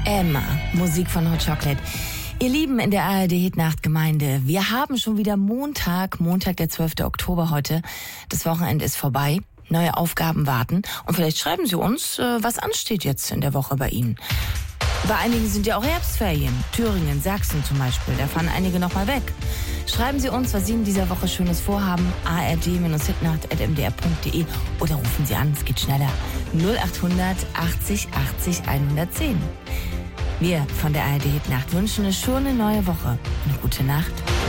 Emma, Musik von Hot Chocolate. Ihr Lieben in der ARD-Hitnacht-Gemeinde, wir haben schon wieder Montag, der 12. Oktober heute. Das Wochenende ist vorbei, neue Aufgaben warten und vielleicht schreiben Sie uns, was ansteht jetzt in der Woche bei Ihnen. Bei einigen sind ja auch Herbstferien. Thüringen, Sachsen zum Beispiel, da fahren einige noch mal weg. Schreiben Sie uns, was Sie in dieser Woche Schönes vorhaben. ard-hitnacht@mdr.de oder rufen Sie an, es geht schneller. 0800 80 80 110. Wir von der ARD Hitnacht wünschen eine schöne neue Woche. Eine gute Nacht.